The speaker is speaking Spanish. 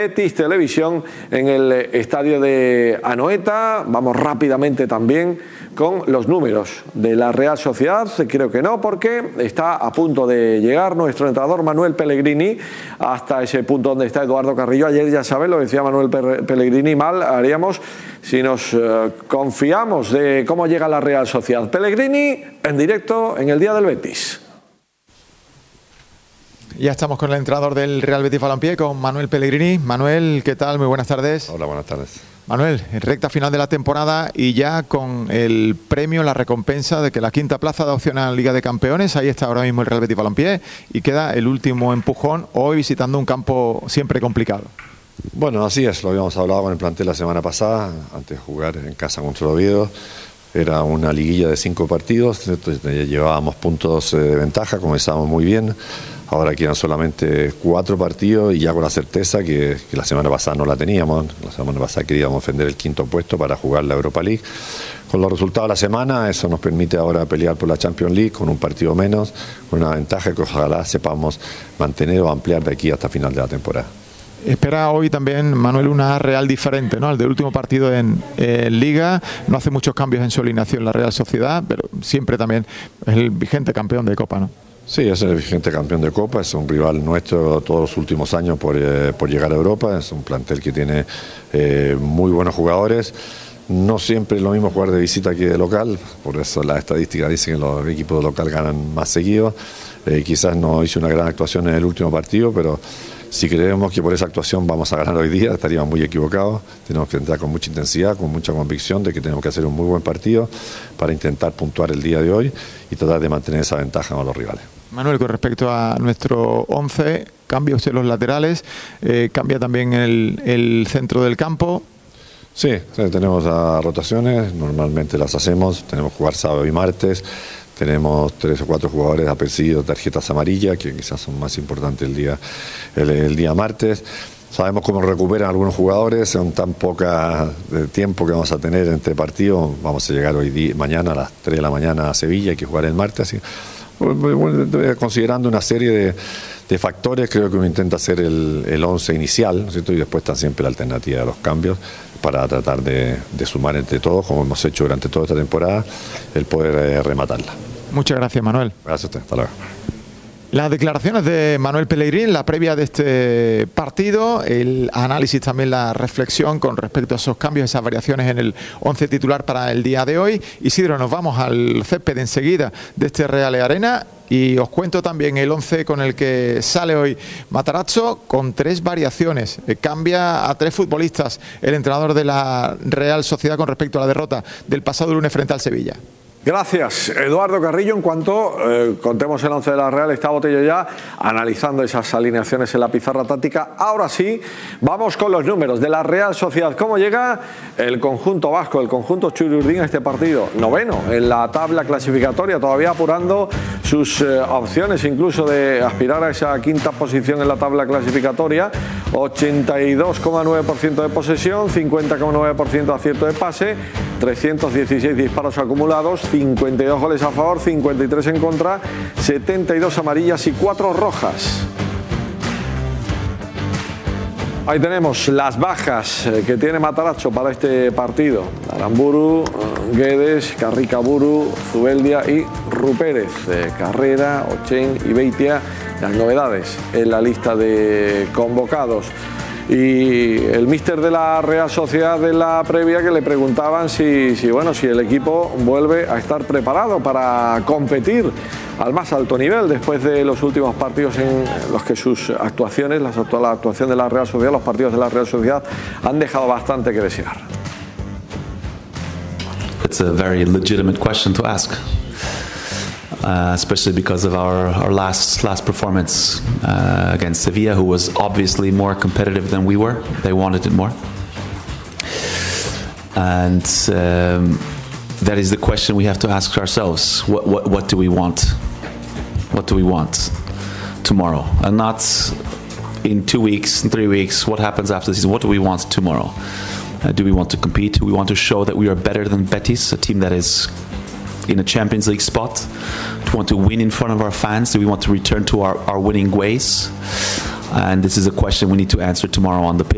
Betis Televisión en el estadio de Anoeta. Vamos rápidamente también con los números de la Real Sociedad. Creo que no, porque está a punto de llegar nuestro entrenador Manuel Pellegrini hasta ese punto donde está Eduardo Carrillo. Ayer ya saben, lo decía Manuel Pellegrini, mal haríamos si nos confiamos de cómo llega la Real Sociedad. Pellegrini en directo en el día del Betis. Ya estamos con el entrenador del Real Betis Balompié, con Manuel Pellegrini. Manuel, ¿qué tal? Muy buenas tardes. Hola, buenas tardes. Manuel, en recta final de la temporada y ya con el premio, la recompensa de que la quinta plaza da opción a la Liga de Campeones. Ahí está ahora mismo el Real Betis Balompié y queda el último empujón, hoy visitando un campo siempre complicado. Bueno, así es, lo habíamos hablado con el plantel la semana pasada, antes de jugar en casa contra el Oviedo. Era una liguilla de 5 partidos, entonces llevábamos puntos de ventaja, comenzábamos muy bien. Ahora quedan solamente 4 partidos y ya con la certeza que la semana pasada no la teníamos. La semana pasada queríamos defender el 5º puesto para jugar la Europa League. Con los resultados de la semana, eso nos permite ahora pelear por la Champions League con un partido menos, con una ventaja que ojalá sepamos mantener o ampliar de aquí hasta final de la temporada. Espera hoy también, Manuel, una Real diferente, ¿no? El del último partido en Liga. No hace muchos cambios en su alineación la Real Sociedad, pero siempre también es el vigente campeón de Copa, ¿no? Sí, es el vigente campeón de Copa, es un rival nuestro todos los últimos años por llegar a Europa. Es un plantel que tiene muy buenos jugadores. No siempre es lo mismo jugar de visita que de local, por eso las estadísticas dicen que los equipos de local ganan más seguido. Quizás no hizo una gran actuación en el último partido, pero si creemos que por esa actuación vamos a ganar hoy día, estaríamos muy equivocados. Tenemos que entrar con mucha intensidad, con mucha convicción de que tenemos que hacer un muy buen partido para intentar puntuar el día de hoy y tratar de mantener esa ventaja con los rivales. Manuel, con respecto a nuestro 11, cambia usted los laterales, cambia también el centro del campo. Sí, tenemos las rotaciones, normalmente las hacemos, tenemos que jugar sábado y martes. Tenemos 3 o 4 jugadores apercibidos tarjetas amarillas, que quizás son más importantes el día martes. Sabemos cómo recuperan algunos jugadores, son tan poca tiempo que vamos a tener entre partidos. Vamos a llegar mañana a las 3 de la mañana a Sevilla, hay que jugar el martes. Así, considerando una serie de factores, creo que uno intenta hacer el 11 inicial, ¿no es cierto? Y después está siempre la alternativa de los cambios para tratar de sumar entre todos, como hemos hecho durante toda esta temporada, el poder rematarla. Muchas gracias, Manuel. Gracias a usted, hasta luego. Las declaraciones de Manuel Pellegrini, la previa de este partido, el análisis también, la reflexión con respecto a esos cambios, esas variaciones en el 11 titular para el día de hoy. Isidro, nos vamos al césped enseguida de este Real Arena y os cuento también el 11 con el que sale hoy Matarazzo, con 3 variaciones. Cambia a 3 futbolistas el entrenador de la Real Sociedad con respecto a la derrota del pasado lunes frente al Sevilla. Gracias, Eduardo Carrillo. En cuanto contemos el 11 de la Real, está Botello ya analizando esas alineaciones en la pizarra táctica. Ahora sí, vamos con los números de la Real Sociedad. ¿Cómo llega el conjunto vasco, el conjunto Txuri-Urdin a este partido? 9º en la tabla clasificatoria, todavía apurando sus opciones incluso de aspirar a esa 5ª posición en la tabla clasificatoria. 82,9% de posesión, 50,9% de acierto de pase, 316 disparos acumulados, 52 goles a favor, 53 en contra, 72 amarillas y 4 rojas. Ahí tenemos las bajas que tiene Matarazzo para este partido. Aramburu, Guedes, Carricaburu, Zubeldia y Rupérez. Carrera, Ochen y Beitia, las novedades en la lista de convocados. Y el míster de la Real Sociedad de la previa, que le preguntaban si el equipo vuelve a estar preparado para competir al más alto nivel después de los últimos partidos en los que sus actuaciones, la actuación de la Real Sociedad, los partidos de la Real Sociedad han dejado bastante que desear. It's a very legitimate question to ask. Especially because of our last performance against Sevilla, who was obviously more competitive than we were. They wanted it more. And that is the question we have to ask ourselves. What do we want? What do we want tomorrow? And not in 2 weeks, in 3 weeks, what happens after the season? What do we want tomorrow? Do we want to compete? Do we want to show that we are better than Betis, a team that is in a Champions League spot? Do we want to win in front of our fans? Do we want to return to our winning ways? And this is a question we need to answer tomorrow on the pitch.